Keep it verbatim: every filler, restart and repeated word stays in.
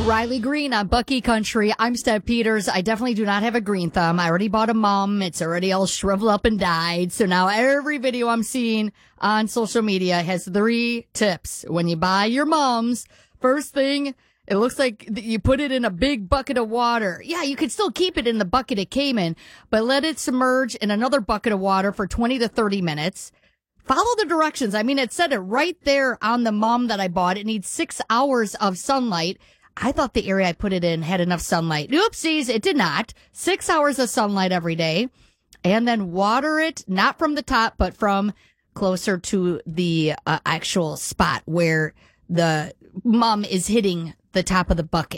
Riley Green on Bucky Country. I'm Steph Peters. I definitely do not have a green thumb. I already bought a mum. It's already all shriveled up and died. So now every video I'm seeing on social media has three tips. When you buy your mums, first thing, it looks like you put it in a big bucket of water. Yeah, you could still keep it in the bucket it came in, but let it submerge in another bucket of water for twenty to thirty minutes. Follow the directions. I mean, it said it right there on the mum that I bought. It needs six hours of sunlight. I thought the area I put it in had enough sunlight. Oopsies, it did not. Six hours of sunlight every day. And then water it, not from the top, but from closer to the uh, actual spot where the mum is hitting the top of the bucket.